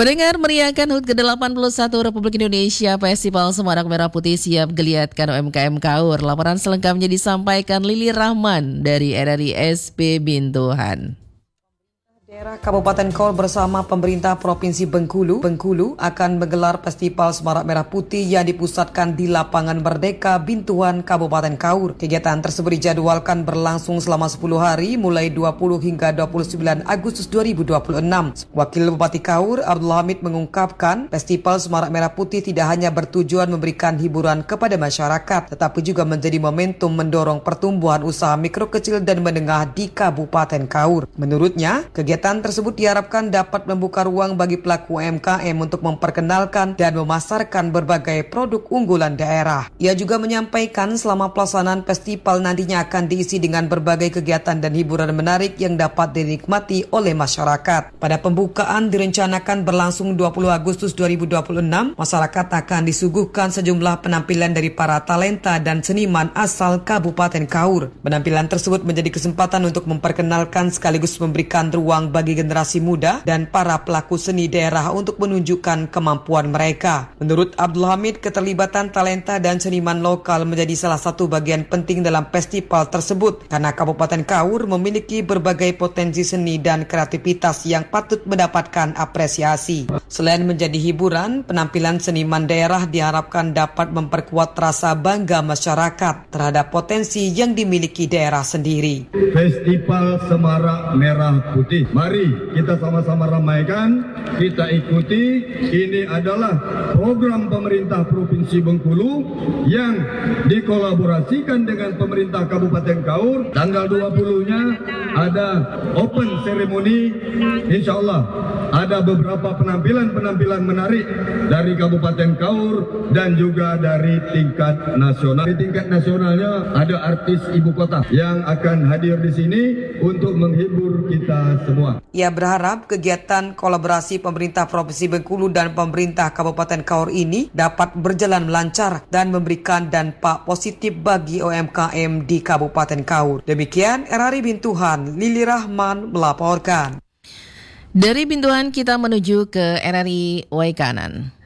Pendengar, meriahkan HUT ke-81 Republik Indonesia, Festival Semarak Merah Putih siap geliatkan UMKM Kaur. Laporan selengkapnya disampaikan Lili Rahman dari RRI SP Bintuhan. Daerah Kabupaten Kaur bersama pemerintah Provinsi Bengkulu akan menggelar Festival Semarak Merah Putih yang dipusatkan di Lapangan Merdeka Bintuhan Kabupaten Kaur. Kegiatan tersebut dijadwalkan berlangsung selama 10 hari mulai 20 hingga 29 Agustus 2026. Wakil Bupati Kaur, Abdul Hamid, mengungkapkan Festival Semarak Merah Putih tidak hanya bertujuan memberikan hiburan kepada masyarakat, tetapi juga menjadi momentum mendorong pertumbuhan usaha mikro, kecil, dan menengah di Kabupaten Kaur. Menurutnya, kegiatan tersebut diharapkan dapat membuka ruang bagi pelaku UMKM untuk memperkenalkan dan memasarkan berbagai produk unggulan daerah. Ia juga menyampaikan selama pelaksanaan festival nantinya akan diisi dengan berbagai kegiatan dan hiburan menarik yang dapat dinikmati oleh masyarakat. Pada pembukaan direncanakan berlangsung 20 Agustus 2026, masyarakat akan disuguhkan sejumlah penampilan dari para talenta dan seniman asal Kabupaten Kaur. Penampilan tersebut menjadi kesempatan untuk memperkenalkan sekaligus memberikan ruang bagi generasi muda dan para pelaku seni daerah untuk menunjukkan kemampuan mereka. Menurut Abdul Hamid, keterlibatan talenta dan seniman lokal menjadi salah satu bagian penting dalam festival tersebut karena Kabupaten Kaur memiliki berbagai potensi seni dan kreativitas yang patut mendapatkan apresiasi. Selain menjadi hiburan, penampilan seniman daerah diharapkan dapat memperkuat rasa bangga masyarakat terhadap potensi yang dimiliki daerah sendiri. Festival Semarak Merah Putih. Mari kita sama-sama ramaikan, kita ikuti. Ini adalah program pemerintah Provinsi Bengkulu yang dikolaborasikan dengan pemerintah Kabupaten Kaur. Tanggal 20-nya ada open ceremony. Insya Allah ada beberapa penampilan menarik dari Kabupaten Kaur dan juga dari tingkat nasional. Di tingkat nasionalnya ada artis ibu kota yang akan hadir di sini untuk menghibur kita semua. Ia berharap kegiatan kolaborasi pemerintah Provinsi Bengkulu dan pemerintah Kabupaten Kaur ini dapat berjalan lancar dan memberikan dampak positif bagi UMKM di Kabupaten Kaur. Demikian RRI Bintuhan, Lili Rahman melaporkan. Dari Bintuhan kita menuju ke RRI Waikanan.